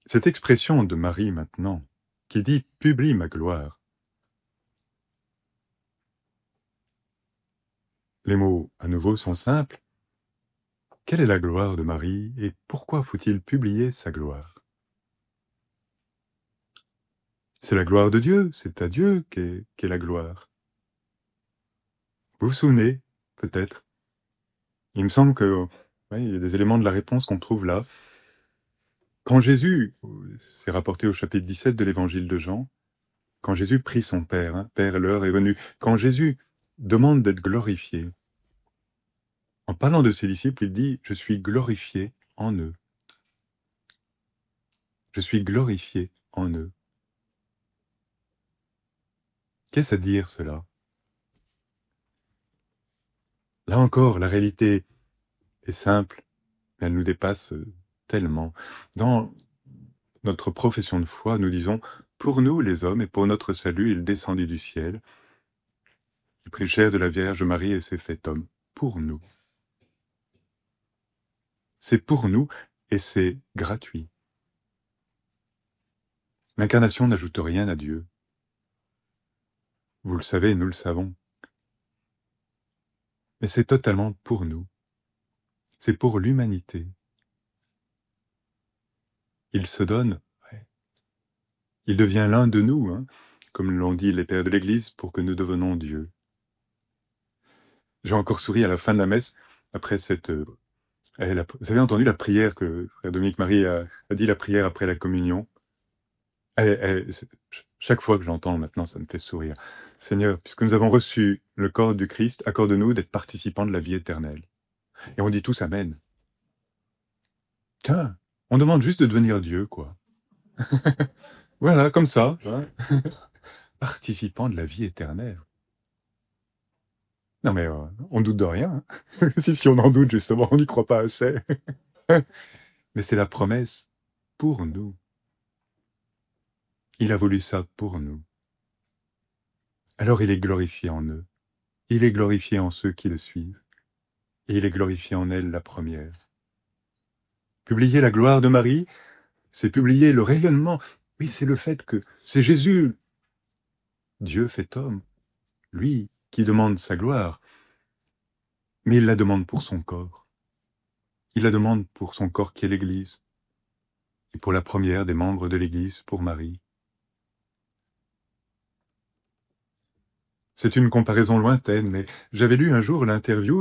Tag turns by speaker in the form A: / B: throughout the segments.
A: Cette expression de Marie maintenant, qui dit « publie ma gloire », les mots à nouveau sont simples. Quelle est la gloire de Marie et pourquoi faut-il publier sa gloire? C'est la gloire de Dieu, c'est à Dieu qu'est la gloire. Vous vous souvenez, peut-être? Il me semble que ouais, il y a des éléments de la réponse qu'on trouve là. Quand Jésus, c'est rapporté au chapitre 17 de l'évangile de Jean, quand Jésus prie son Père, Père, l'heure est venue, quand Jésus demande d'être glorifié, en parlant de ses disciples, il dit « Je suis glorifié en eux ». Je suis glorifié en eux. Qu'est-ce à dire cela? Là encore, la réalité est simple, mais elle nous dépasse tellement. Dans notre profession de foi, nous disons « Pour nous, les hommes, et pour notre salut, il descendit du ciel. Il prit chair de la Vierge Marie et s'est fait homme. » Pour nous. C'est pour nous et c'est gratuit. L'incarnation n'ajoute rien à Dieu. Vous le savez, nous le savons. Mais c'est totalement pour nous. C'est pour l'humanité. Il se donne, il devient l'un de nous, comme l'ont dit les pères de l'Église, pour que nous devenions Dieu. J'ai encore souri à la fin de la messe, après cette... vous avez entendu la prière que frère Dominique Marie a dit, la prière après la communion? Chaque fois que j'entends maintenant, ça me fait sourire. Seigneur, puisque nous avons reçu le corps du Christ, accorde-nous d'être participants de la vie éternelle. Et on dit tous Amen. Tiens, on demande juste de devenir Dieu, quoi. Voilà, comme ça. Participants de la vie éternelle. Non mais on doute de rien. Si on en doute, justement, on n'y croit pas assez. Mais c'est la promesse pour nous. Il a voulu ça pour nous. Alors il est glorifié en eux. Il est glorifié en ceux qui le suivent. Et il est glorifié en elle, la première. Publier la gloire de Marie, c'est publier le rayonnement. Oui, c'est le fait que c'est Jésus, Dieu fait homme, lui qui demande sa gloire. Mais il la demande pour son corps. Il la demande pour son corps qui est l'Église. Et pour la première des membres de l'Église, pour Marie. C'est une comparaison lointaine, mais j'avais lu un jour l'interview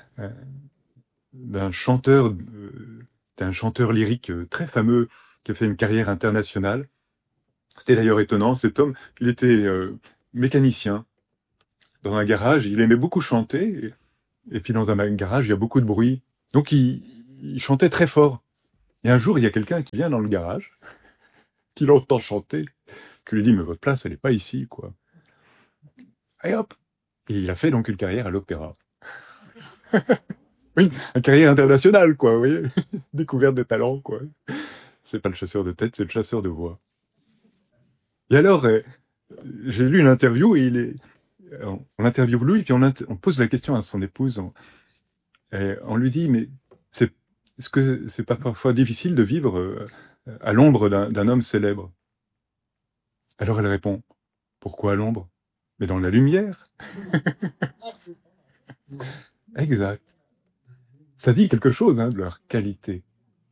A: d'un chanteur lyrique très fameux qui a fait une carrière internationale. C'était d'ailleurs étonnant, cet homme, il était mécanicien dans un garage, il aimait beaucoup chanter, et puis dans un garage, il y a beaucoup de bruit. Donc il chantait très fort. Et un jour, il y a quelqu'un qui vient dans le garage, qui l'entend chanter, qui lui dit « Mais votre place, elle n'est pas ici, quoi. » Et hop! Et il a fait donc une carrière à l'opéra. Oui, une carrière internationale, quoi, vous voyez. Découverte des talents, quoi. C'est pas le chasseur de tête, c'est le chasseur de voix. Et alors, j'ai lu une interview, et on interviewe lui, puis on pose la question à son épouse, on lui dit, mais est-ce que c'est pas parfois difficile de vivre à l'ombre d'un homme célèbre? Alors elle répond, pourquoi à l'ombre? Mais dans la lumière. Exact. Ça dit quelque chose de leur qualité.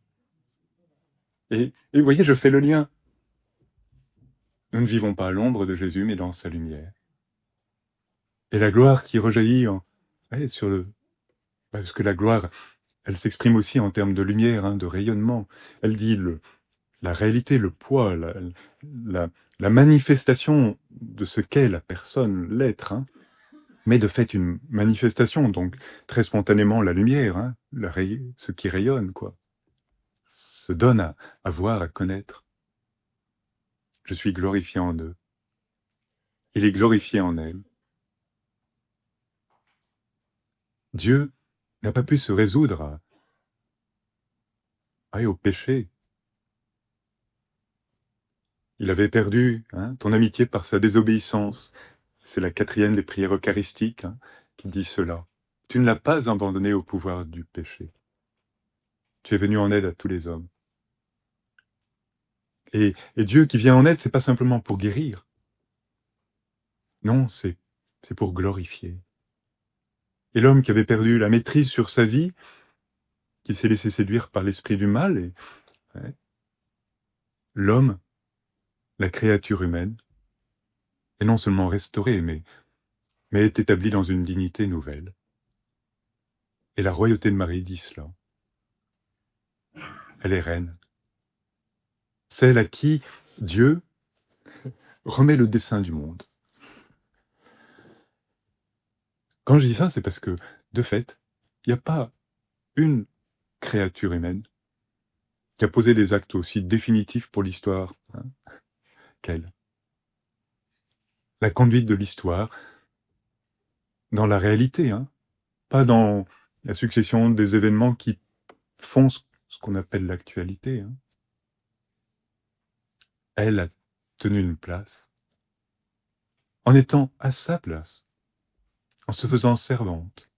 A: Et vous voyez, je fais le lien. Nous ne vivons pas à l'ombre de Jésus, mais dans sa lumière. Et la gloire qui rejaillit sur le... Parce que la gloire, elle s'exprime aussi en termes de lumière, de rayonnement. Elle dit la réalité, le poids, la manifestation de ce qu'est la personne, l'être. Mais de fait, une manifestation, donc très spontanément la lumière, ce qui rayonne, quoi, se donne à voir, à connaître. Je suis glorifié en eux. Il est glorifié en elle. Dieu n'a pas pu se résoudre au péché. Il avait perdu ton amitié par sa désobéissance. C'est la 4e des prières eucharistiques qui dit cela. Tu ne l'as pas abandonné au pouvoir du péché. Tu es venu en aide à tous les hommes. Et Dieu qui vient en aide, c'est pas simplement pour guérir. Non, c'est pour glorifier. Et l'homme qui avait perdu la maîtrise sur sa vie, qui s'est laissé séduire par l'esprit du mal, ouais, l'homme, la créature humaine, est non seulement restaurée, mais est établie dans une dignité nouvelle. Et la royauté de Marie dit cela. Elle est reine. Celle à qui Dieu remet le dessein du monde. Quand je dis ça, c'est parce que, de fait, il n'y a pas une créature humaine qui a posé des actes aussi définitifs pour l'histoire qu'elle. La conduite de l'histoire dans la réalité, pas dans la succession des événements qui font ce qu'on appelle l'actualité. Elle a tenu une place en étant à sa place, en se faisant servante.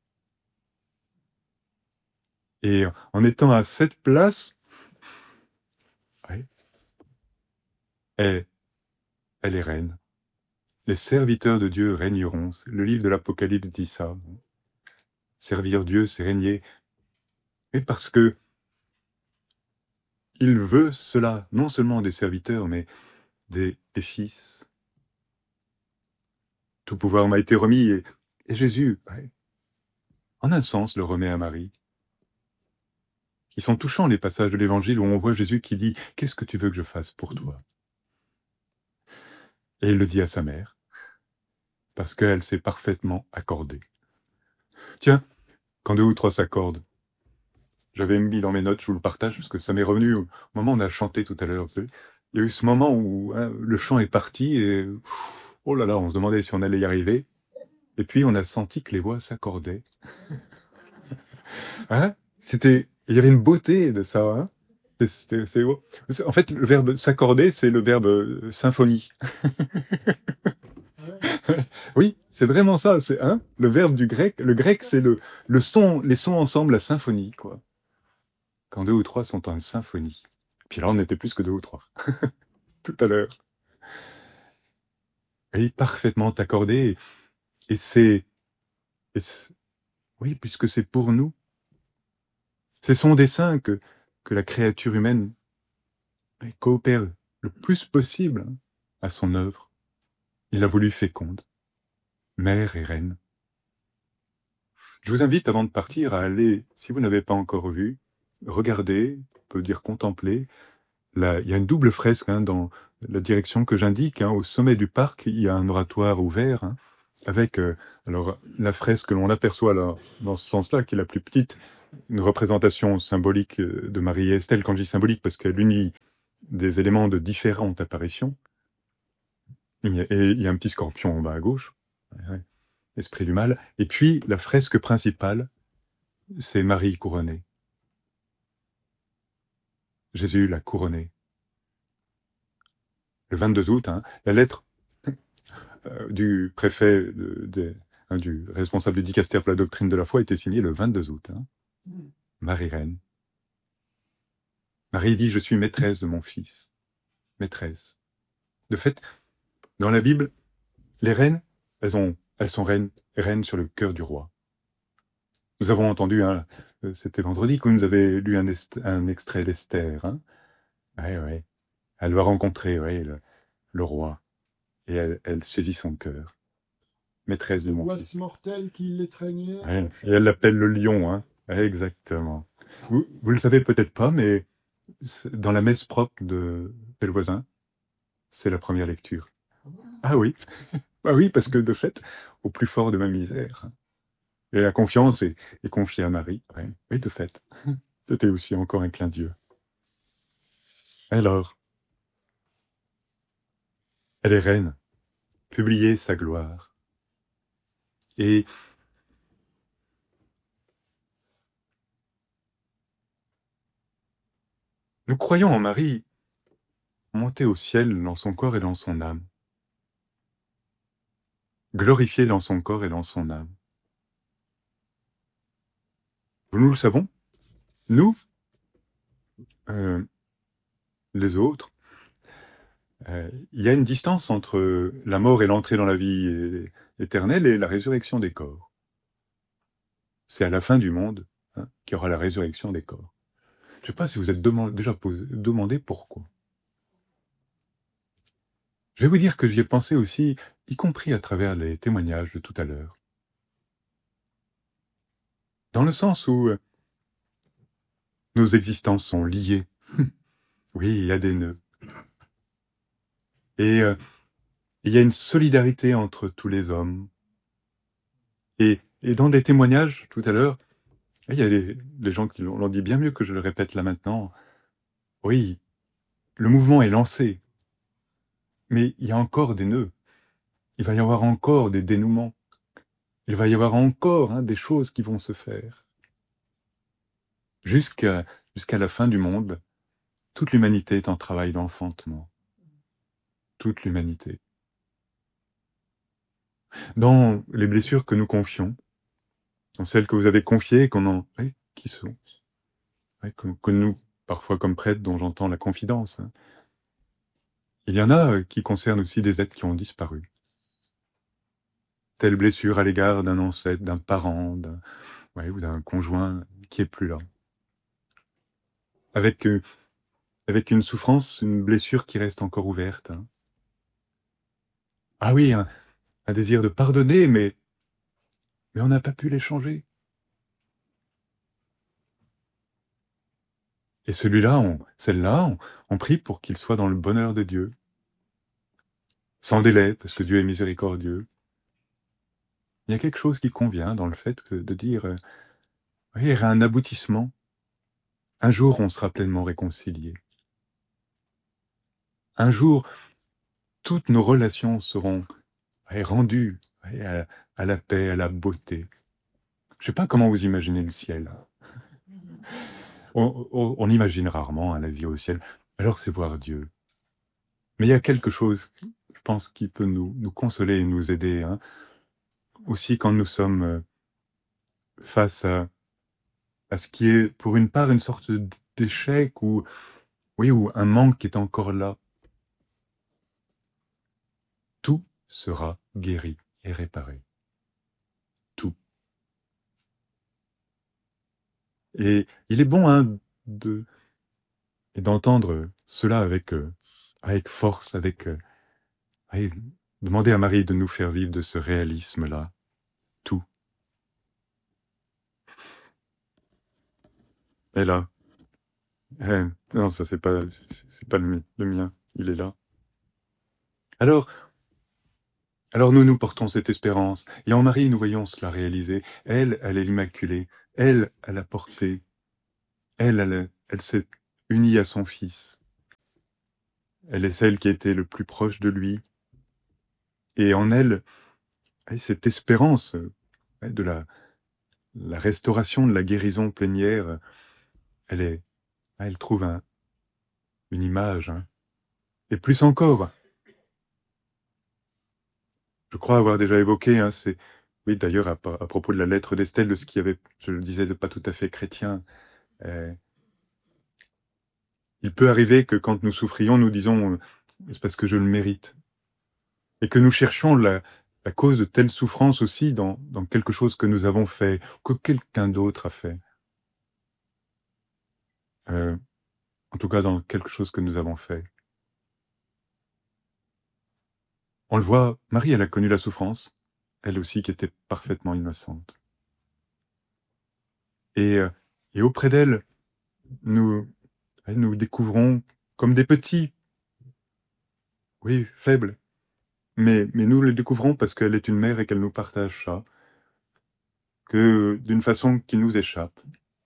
A: Et en étant à cette place, ouais, elle est reine. Les serviteurs de Dieu régneront. Le livre de l'Apocalypse dit ça. Servir Dieu, c'est régner. Et parce que il veut cela, non seulement des serviteurs, mais des fils. Tout pouvoir m'a été remis, et Jésus, ouais, en un sens, le remet à Marie. Ils sont touchants, les passages de l'Évangile où on voit Jésus qui dit « Qu'est-ce que tu veux que je fasse pour toi ?» Et il le dit à sa mère, parce qu'elle s'est parfaitement accordée. Tiens, quand 2 ou 3 s'accordent, j'avais mis dans mes notes, je vous le partage, parce que ça m'est revenu au moment où on a chanté tout à l'heure. Il y a eu ce moment où le chant est parti, et oh là là, on se demandait si on allait y arriver. Et puis on a senti que les voix s'accordaient. Il y avait une beauté de ça. C'est beau. En fait, le verbe s'accorder, c'est le verbe symphonie. Oui, c'est vraiment ça. C'est le verbe du grec. Le grec, c'est le son, les sons ensemble, la symphonie, quoi. Quand 2 ou 3 sont en symphonie. Puis là, on était plus que 2 ou 3. Tout à l'heure. Oui, parfaitement accordé. Et oui, puisque c'est pour nous. C'est son dessein que la créature humaine coopère le plus possible à son œuvre. Il a voulu féconde, mère et reine. Je vous invite, avant de partir, à aller, si vous n'avez pas encore vu, regarder, on peut dire contempler. Il y a une double fresque dans la direction que j'indique. Au sommet du parc, il y a un oratoire ouvert, avec alors la fresque que l'on aperçoit là, dans ce sens-là, qui est la plus petite, une représentation symbolique de Marie et Estelle. Quand je dis symbolique, parce qu'elle unit des éléments de différentes apparitions. Et il y a un petit scorpion en bas à gauche, esprit du mal. Et puis, la fresque principale, c'est Marie couronnée. Jésus l'a couronnée. Le 22 août, la lettre du préfet, du responsable du dicastère pour la doctrine de la foi, était signée le 22 août. Marie reine. Marie dit « Je suis maîtresse de mon fils ». Maîtresse. De fait, dans la Bible, les reines, elles sont reines sur le cœur du roi. Nous avons entendu, c'était vendredi, que nous avez lu un extrait d'Esther. Ouais. Elle va rencontrer le roi, et elle saisit son cœur. Maîtresse de mon fils.
B: Mortel qui l'étreignait.
A: Ouais, et elle l'appelle le lion. Exactement. Vous le savez peut-être pas, mais dans la messe propre de Pellevoisin, c'est la première lecture. Ah oui. Ah oui, parce que de fait, au plus fort de ma misère, et la confiance est confiée à Marie. Oui, de fait. C'était aussi encore un clin d'yeux. Alors, elle est reine, publiez sa gloire. Et nous croyons en Marie, montée au ciel dans son corps et dans son âme, glorifiée dans son corps et dans son âme. Nous le savons, nous, les autres, il y a une distance entre la mort et l'entrée dans la vie éternelle et la résurrection des corps. C'est à la fin du monde qu'il y aura la résurrection des corps. Je ne sais pas si vous êtes déjà demandé pourquoi. Je vais vous dire que j'y ai pensé aussi, y compris à travers les témoignages de tout à l'heure. Dans le sens où nos existences sont liées. Oui, il y a des nœuds. Et il y a une solidarité entre tous les hommes. Et dans des témoignages, tout à l'heure, il y a des gens qui l'ont dit bien mieux que je le répète là maintenant. Oui, le mouvement est lancé, mais il y a encore des nœuds. Il va y avoir encore des dénouements. Il va y avoir encore des choses qui vont se faire. Jusqu'à la fin du monde, toute l'humanité est en travail d'enfantement. Toute l'humanité. Dans les blessures que nous confions, dans celles que vous avez confiées, qui sont, que nous, parfois comme prêtres, dont j'entends la confidence, il y en a qui concernent aussi des êtres qui ont disparu. Telle blessure à l'égard d'un ancêtre, d'un parent, ou d'un conjoint qui est plus là. Avec une souffrance, une blessure qui reste encore ouverte. Ah oui, un désir de pardonner, mais on n'a pas pu l'échanger. Et celle-là, on prie pour qu'il soit dans le bonheur de Dieu. Sans délai, parce que Dieu est miséricordieux. Il y a quelque chose qui convient dans le fait de dire, il y aura un aboutissement. Un jour, on sera pleinement réconciliés. Un jour, toutes nos relations seront rendues à la paix, à la beauté. Je ne sais pas comment vous imaginez le ciel. On imagine rarement la vie au ciel. Alors c'est voir Dieu. Mais il y a quelque chose, je pense, qui peut nous consoler et nous aider. Aussi quand nous sommes face à ce qui est, pour une part, une sorte d'échec ou un manque qui est encore là. Tout sera guéri et réparé. Tout. Et il est bon d'entendre cela avec force, demander à Marie de nous faire vivre de ce réalisme-là. Tout. Et là. Non, ça c'est pas le mien. Il est là. Alors nous portons cette espérance. Et en Marie, nous voyons cela réaliser. Elle est l'Immaculée. Elle a porté. Elle s'est unie à son Fils. Elle est celle qui était le plus proche de lui. Et en elle, cette espérance de la restauration, de la guérison plénière, elle trouve une image. Et plus encore, je crois avoir déjà évoqué, oui, d'ailleurs, à propos de la lettre d'Estelle, de ce qui avait, je le disais, de pas tout à fait chrétien. Il peut arriver que quand nous souffrions, nous disons c'est parce que je le mérite. Et que nous cherchions la cause de telle souffrance aussi dans quelque chose que nous avons fait, que quelqu'un d'autre a fait. En tout cas, dans quelque chose que nous avons fait. On le voit, Marie, elle a connu la souffrance, elle aussi qui était parfaitement innocente. Et auprès d'elle, nous découvrons comme des petits, oui, faibles, mais nous le découvrons parce qu'elle est une mère et qu'elle nous partage ça, que d'une façon qui nous échappe.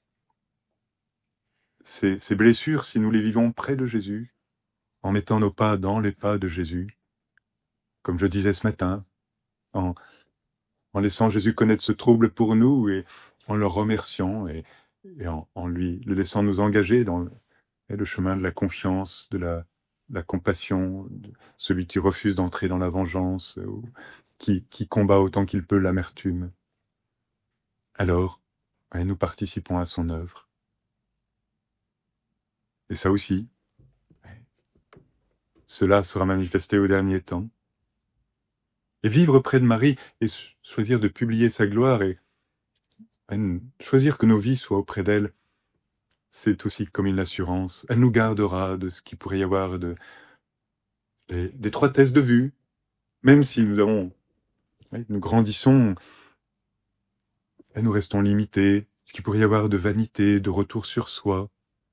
A: Ces blessures, si nous les vivons près de Jésus, en mettant nos pas dans les pas de Jésus, comme je disais ce matin, en laissant Jésus connaître ce trouble pour nous et en le remerciant et en lui le laissant nous engager dans le chemin de la confiance, de la compassion, celui qui refuse d'entrer dans la vengeance, ou qui combat autant qu'il peut l'amertume. Alors, nous participons à son œuvre. Et ça aussi, cela sera manifesté au dernier temps. Et vivre près de Marie et choisir de publier sa gloire et choisir que nos vies soient auprès d'elle, c'est aussi comme une assurance. Elle nous gardera de ce qu'il pourrait y avoir d'étroitesse de vue, même si nous grandissons, et nous restons limités, ce qu'il pourrait y avoir de vanité, de retour sur soi,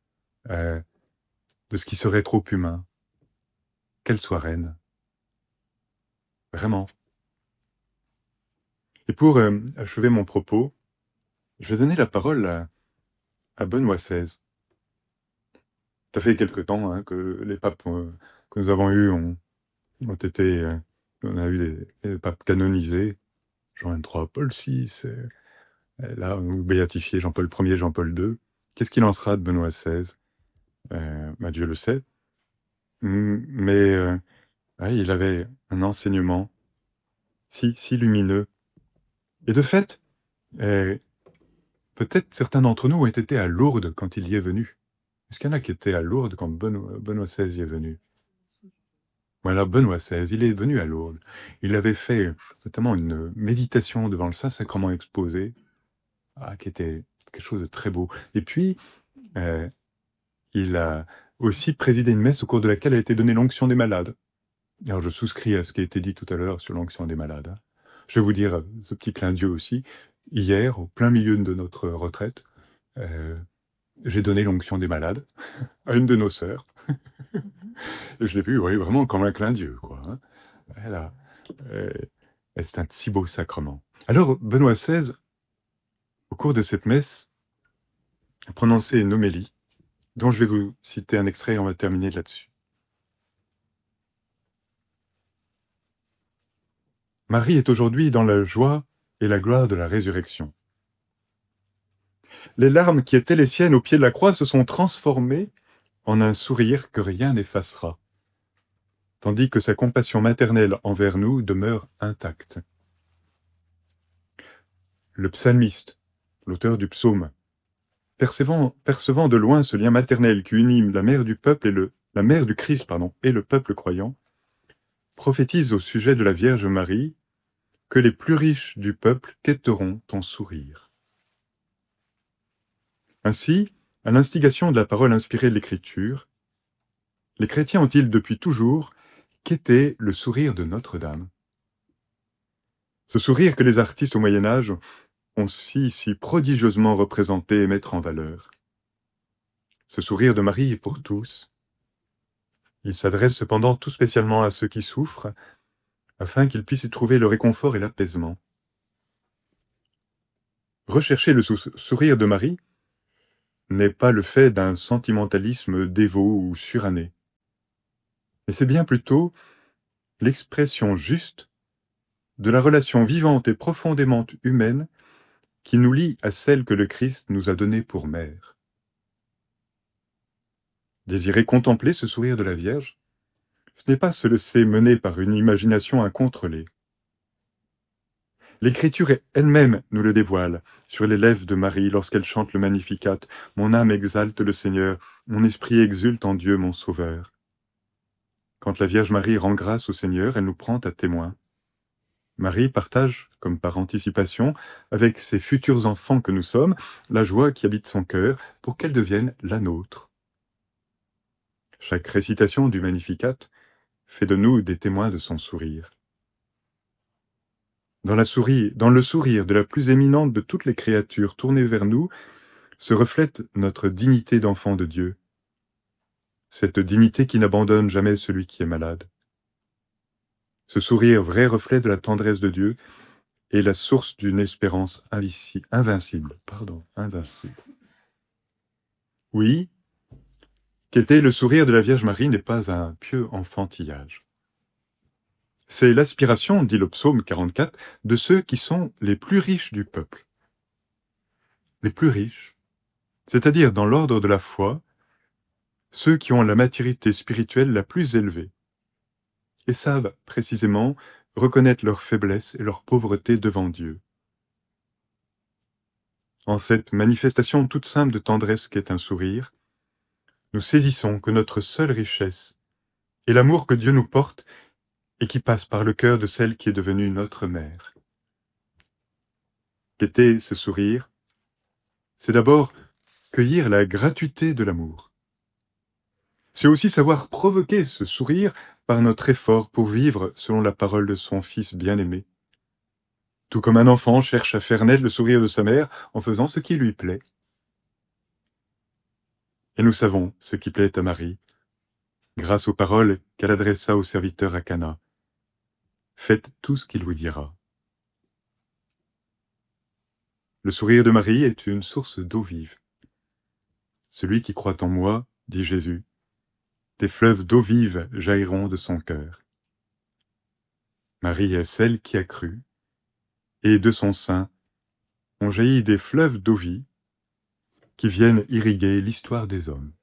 A: de ce qui serait trop humain. Qu'elle soit reine. Vraiment. Et pour achever mon propos, je vais donner la parole à Benoît XVI. Ça fait quelque temps que les papes que nous avons eus ont été... on a eu des papes canonisés, Jean XXIII, Paul VI, là, on nous béatifié Jean-Paul Ier, Jean-Paul II. Qu'est-ce qu'il en sera de Benoît XVI? Dieu le sait. Mais il avait un enseignement si lumineux. Et de fait, peut-être certains d'entre nous ont été à Lourdes quand il y est venu. Est-ce qu'il y en a qui étaient à Lourdes quand Benoît XVI y est venu? Voilà, Benoît XVI, il est venu à Lourdes. Il avait fait notamment une méditation devant le Saint-Sacrement exposé, qui était quelque chose de très beau. Et puis, il a aussi présidé une messe au cours de laquelle a été donnée l'onction des malades. Alors, je souscris à ce qui a été dit tout à l'heure sur l'onction des malades. Je vais vous dire ce petit clin d'yeux aussi. Hier, au plein milieu de notre retraite, j'ai donné l'onction des malades à une de nos sœurs. Et je l'ai vu, oui, vraiment comme un clin d'yeux, quoi. Voilà. C'est un si beau sacrement. Alors, Benoît XVI, au cours de cette messe, a prononcé une homélie, dont je vais vous citer un extrait et on va terminer là-dessus. Marie est aujourd'hui dans la joie et la gloire de la résurrection. Les larmes qui étaient les siennes au pied de la croix se sont transformées en un sourire que rien n'effacera, tandis que sa compassion maternelle envers nous demeure intacte. Le psalmiste, l'auteur du psaume, percevant de loin ce lien maternel qui unit la mère du peuple la mère du Christ, et le peuple croyant, prophétise au sujet de la Vierge Marie que les plus riches du peuple quêteront ton sourire. Ainsi, à l'instigation de la parole inspirée de l'Écriture, les chrétiens ont-ils depuis toujours quêté le sourire de Notre-Dame. Ce sourire que les artistes au Moyen-Âge ont si prodigieusement représenté et mettre en valeur. Ce sourire de Marie est pour tous. Il s'adresse cependant tout spécialement à ceux qui souffrent, afin qu'ils puissent y trouver le réconfort et l'apaisement. Rechercher le sourire de Marie n'est pas le fait d'un sentimentalisme dévot ou suranné, mais c'est bien plutôt l'expression juste de la relation vivante et profondément humaine qui nous lie à celle que le Christ nous a donnée pour mère. Désirer contempler ce sourire de la Vierge, ce n'est pas se laisser mener par une imagination incontrôlée. L'Écriture elle-même nous le dévoile sur les lèvres de Marie lorsqu'elle chante le Magnificat. « Mon âme exalte le Seigneur, mon esprit exulte en Dieu mon Sauveur. » Quand la Vierge Marie rend grâce au Seigneur, elle nous prend à témoin. Marie partage, comme par anticipation, avec ses futurs enfants que nous sommes, la joie qui habite son cœur pour qu'elle devienne la nôtre. Chaque récitation du Magnificat fait de nous des témoins de son sourire. Dans le sourire de la plus éminente de toutes les créatures tournées vers nous, se reflète notre dignité d'enfant de Dieu. Cette dignité qui n'abandonne jamais celui qui est malade. Ce sourire, vrai reflet de la tendresse de Dieu, est la source d'une espérance invincible. Oui, qu'était le sourire de la Vierge Marie n'est pas un pieux enfantillage. C'est l'aspiration, dit le psaume 44, de ceux qui sont les plus riches du peuple. Les plus riches, c'est-à-dire dans l'ordre de la foi, ceux qui ont la maturité spirituelle la plus élevée, et savent précisément reconnaître leur faiblesse et leur pauvreté devant Dieu. En cette manifestation toute simple de tendresse qu'est un sourire, nous saisissons que notre seule richesse et l'amour que Dieu nous porte et qui passe par le cœur de celle qui est devenue notre mère. Qu'était ce sourire? C'est d'abord cueillir la gratuité de l'amour. C'est aussi savoir provoquer ce sourire par notre effort pour vivre selon la parole de son Fils bien-aimé. Tout comme un enfant cherche à faire naître le sourire de sa mère en faisant ce qui lui plaît. Et nous savons ce qui plaît à Marie, grâce aux paroles qu'elle adressa au serviteur à Cana. Faites tout ce qu'il vous dira. Le sourire de Marie est une source d'eau vive. Celui qui croit en moi, dit Jésus, des fleuves d'eau vive jailliront de son cœur. Marie est celle qui a cru, et de son sein ont jailli des fleuves d'eau vive qui viennent irriguer l'histoire des hommes.